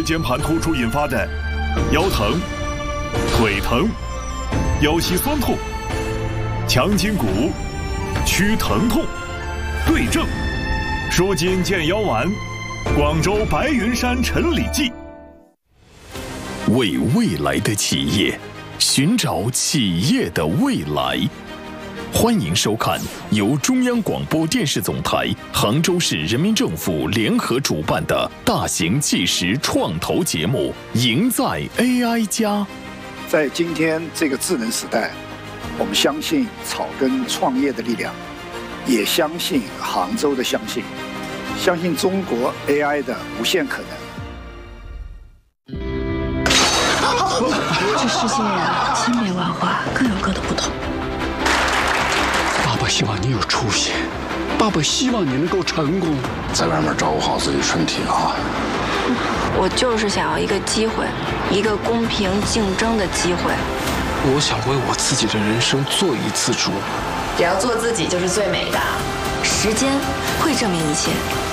椎间盘突出引发的腰疼、腿疼、腰膝酸痛、强筋骨、屈疼痛，对症舒筋健腰丸，广州白云山陈李济。 为未来的企业寻找企业的未来。欢迎收看由中央广播电视总台、杭州市人民政府联合主办的大型纪实创投节目《赢在 AI 家》。 在今天这个智能时代，我们相信草根创业的力量，也相信杭州的相信中国 AI 的无限可能。 这世界啊，千变万化，各有各的不同。 爸爸希望你有出息，爸爸希望你能够成功， 在外面照顾好自己身体啊！ 我就是想要一个机会，一个公平竞争的机会。 我想为我自己的人生做一次主。 只要做自己就是最美的。 时间会证明一切。